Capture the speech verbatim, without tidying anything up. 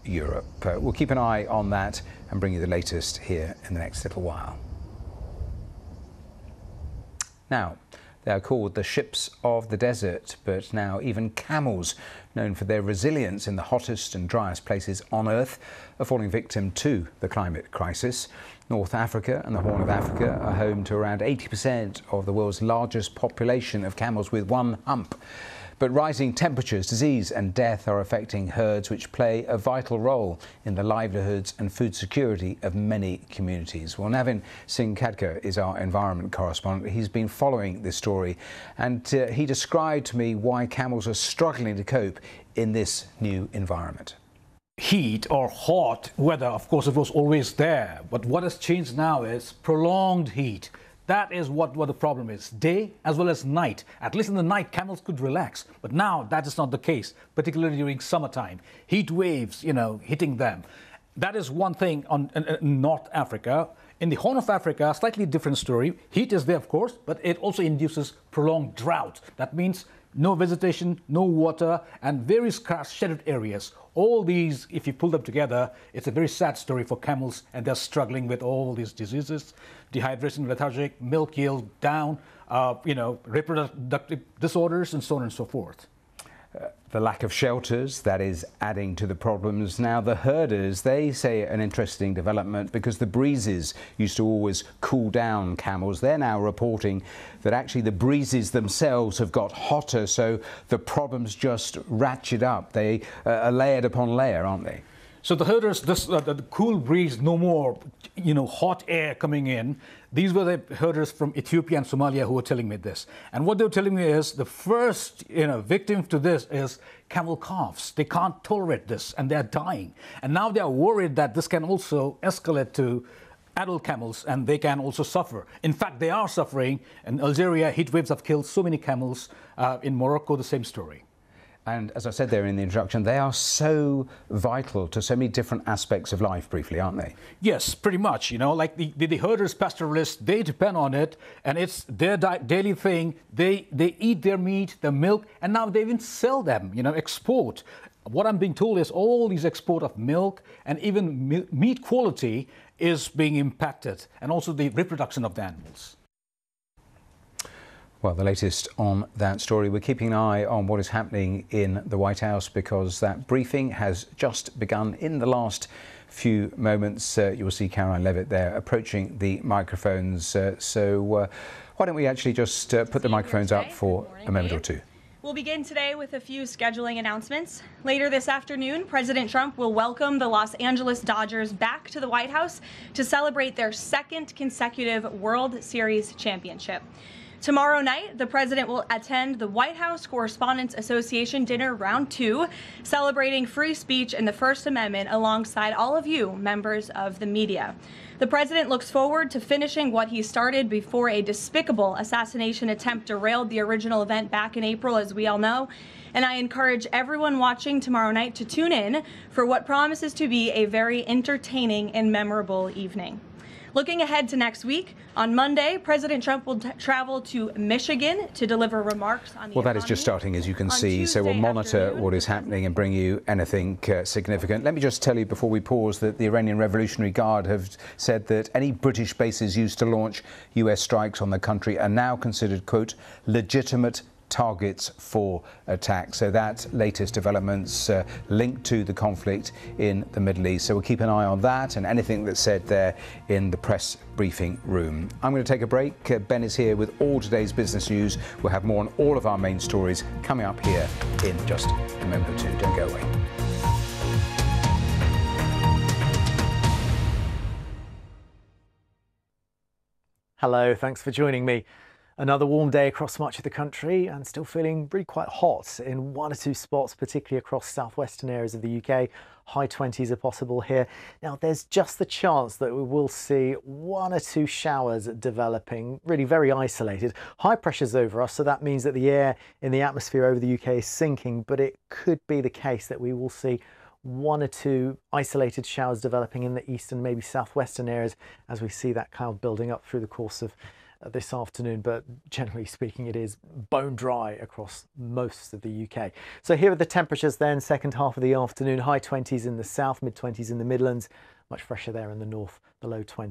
Europe. Uh, we'll keep an eye on that and bring you the latest here in the next little while. Now, they are called the ships of the desert, but now even camels, known for their resilience in the hottest and driest places on Earth, are falling victim to the climate crisis. North Africa and the Horn of Africa are home to around eighty percent of the world's largest population of camels with one hump. But rising temperatures, disease and death are affecting herds which play a vital role in the livelihoods and food security of many communities. Well, Navin Singh Khadka is our environment correspondent. He's been following this story and uh, he described to me why camels are struggling to cope in this new environment. Heat or hot weather, of course, it was always there. But what has changed now is prolonged heat. That is what, what the problem is. Day as well as night. At least in the night, camels could relax. But now that is not the case, particularly during summertime. Heat waves, you know, hitting them. That is one thing on in, in North Africa. In the Horn of Africa, slightly different story. Heat is there, of course, but it also induces prolonged drought. That means no vegetation, no water, and very scarce shaded areas. All these, if you pull them together, it's a very sad story for camels, and they're struggling with all these diseases, dehydration, lethargic, milk yield down, uh, you know, reproductive disorders, and so on and so forth. Uh, the lack of shelters, that is adding to the problems. Now the herders, they say an interesting development because the breezes used to always cool down camels. They're now reporting that actually the breezes themselves have got hotter, so the problems just ratchet up. They uh, are layered upon layer, aren't they? So the herders, this, uh, the, the cool breeze, no more, you know, hot air coming in. These were the herders from Ethiopia and Somalia who were telling me this. And what they were telling me is the first, you know, victim to this is camel calves. They can't tolerate this and they're dying. And now they are worried that this can also escalate to adult camels and they can also suffer. In fact, they are suffering. In Algeria, heat waves have killed so many camels. Uh, in Morocco, the same story. And as I said there in the introduction, they are so vital to so many different aspects of life, briefly, aren't they? Yes, pretty much. You know, like the, the, the herders, pastoralists, they depend on it, and it's their di daily thing. They, they eat their meat, their milk, and now they even sell them, you know, export. What I'm being told is all these export of milk and even meat quality is being impacted, and also the reproduction of the animals. Well, the latest on that story. We're keeping an eye on what is happening in the White House because that briefing has just begun in the last few moments. Uh, you'll see Caroline Levitt there approaching the microphones. Uh, so uh, why don't we actually just uh, put the microphones up for a moment or two. We'll begin today with a few scheduling announcements. Later this afternoon, President Trump will welcome the Los Angeles Dodgers back to the White House to celebrate their second consecutive World Series championship. Tomorrow night, the president will attend the White House Correspondents Association Dinner Round two, celebrating free speech and the First Amendment alongside all of you, members of the media. The president looks forward to finishing what he started before a despicable assassination attempt derailed the original event back in April, as we all know. And I encourage everyone watching tomorrow night to tune in for what promises to be a very entertaining and memorable evening. Looking ahead to next week, on Monday, President Trump will travel to Michigan to deliver remarks on the Well, that economy. is just starting, as you can On see, so we'll Tuesday monitor afternoon, what is happening and bring you anything uh, significant. Let me just tell you before we pause that the Iranian Revolutionary Guard have said that any British bases used to launch U S strikes on the country are now considered, quote, legitimate targets for attack. So that latest developments uh, linked to the conflict in the Middle East. So we'll keep an eye on that and anything that's said there in the press briefing room. I'm going to take a break. Uh, Ben is here with all today's business news. We'll have more on all of our main stories coming up here in just a moment or two. Don't go away. Hello, thanks for joining me. Another warm day across much of the country and still feeling really quite hot in one or two spots, particularly across southwestern areas of the U K. High twenties are possible here. Now, there's just the chance that we will see one or two showers developing, really very isolated. High pressure's over us, so that means that the air in the atmosphere over the U K is sinking, but it could be the case that we will see one or two isolated showers developing in the eastern, maybe southwestern areas as we see that cloud building up through the course of this afternoon, but generally speaking, it is bone dry across most of the U K. So here are the temperatures then, second half of the afternoon, high twenties in the south, mid twenties in the Midlands, much fresher there in the north, the low twenties.